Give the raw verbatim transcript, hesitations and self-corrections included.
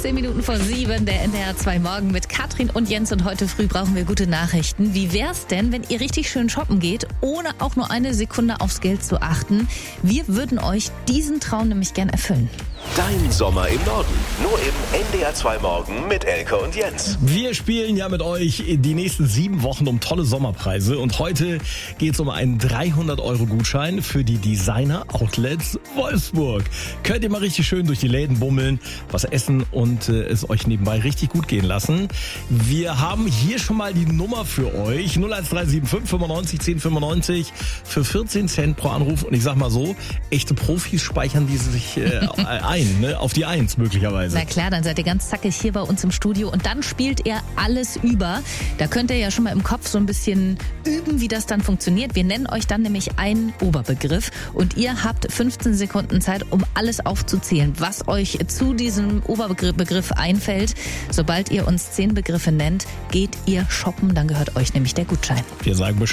Zehn Minuten vor sieben, der N D R zwei Morgen mit Katrin und Jens. Und heute früh brauchen wir gute Nachrichten. Wie wär's denn, wenn ihr richtig schön shoppen geht, ohne auch nur eine Sekunde aufs Geld zu achten? Wir würden euch diesen Traum nämlich gern erfüllen. Dein Sommer im Norden. Nur im N D R zwei Morgen mit Elke und Jens. Wir spielen ja mit euch die nächsten sieben Wochen um tolle Sommerpreise. Und heute geht es um einen dreihundert Euro Gutschein für die Designer Outlets Wolfsburg. Könnt ihr mal richtig schön durch die Läden bummeln, was essen und äh, es euch nebenbei richtig gut gehen lassen. Wir haben hier schon mal die Nummer für euch. null eins drei sieben fünf fünfundneunzig zehn fünfundneunzig für vierzehn Cent pro Anruf. Und ich sag mal so, echte Profis speichern die sich äh, ein, ne? Auf die Eins möglicherweise. Na klar, dann seid ihr ganz zackig hier bei uns im Studio und dann spielt ihr alles über. Da könnt ihr ja schon mal im Kopf so ein bisschen üben, wie das dann funktioniert. Wir nennen euch dann nämlich einen Oberbegriff und ihr habt fünfzehn Sekunden Zeit, um alles aufzuzählen, was euch zu diesem Oberbegriff einfällt. Sobald ihr uns zehn Begriffe nennt, geht ihr shoppen, dann gehört euch nämlich der Gutschein. Wir sagen Bescheid.